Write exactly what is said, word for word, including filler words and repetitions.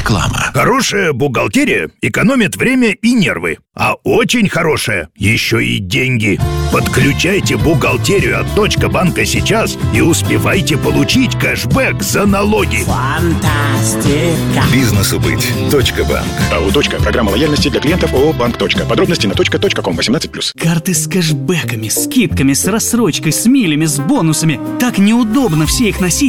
Реклама. Хорошая бухгалтерия экономит время и нервы. А очень хорошая еще и деньги. Подключайте бухгалтерию от Точка банка сейчас и успевайте получить кэшбэк за налоги. Фантастика. Бизнесу быть. Точка банк. АО «Точка». Программа лояльности для клиентов ООО «Банк. Точка». Подробности на точка точка ком. восемнадцать плюс. Карты с кэшбэками, скидками, с рассрочкой, с милями, с бонусами. Так неудобно все их носить.